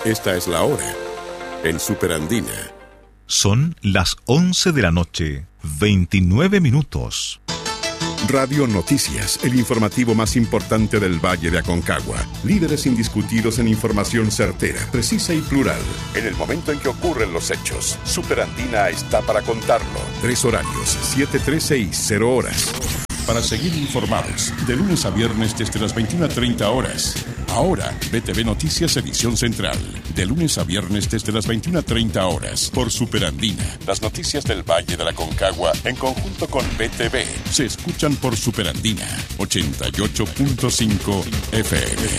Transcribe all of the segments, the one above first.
Esta es la hora en Super Andina. Son las 11 de la noche, 29 minutos. Radio Noticias, el informativo más importante del Valle de Aconcagua. Líderes indiscutidos en información certera, precisa y plural. En el momento en que ocurren los hechos, Super Andina está para contarlo. 3 horarios, 7, 13 y 0 horas. Para seguir informados, de lunes a viernes desde las 21:30 horas. Ahora, BTV Noticias Edición Central. De lunes a viernes desde las 21:30 horas. Por Super Andina. Las noticias del Valle de la Aconcagua, en conjunto con BTV, se escuchan por Super Andina 88.5 FM.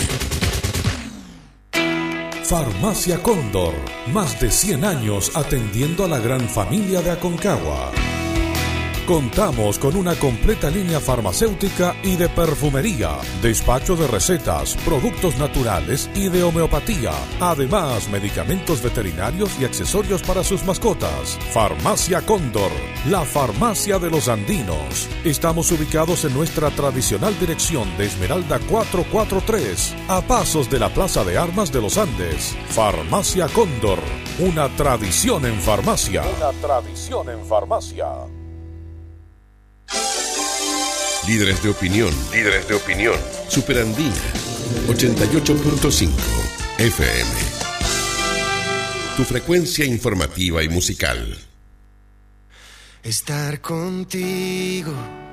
Farmacia Cóndor. Más de 100 años atendiendo a la gran familia de Aconcagua. Contamos con una completa línea farmacéutica y de perfumería, despacho de recetas, productos naturales y de homeopatía. Además, medicamentos veterinarios y accesorios para sus mascotas. Farmacia Cóndor, la farmacia de los andinos. Estamos ubicados en nuestra tradicional dirección de Esmeralda 443, a pasos de la Plaza de Armas de los Andes. Farmacia Cóndor, una tradición en farmacia. Una tradición en farmacia. Líderes de opinión. Super Andina 88.5 FM. Tu frecuencia informativa y musical. Estar contigo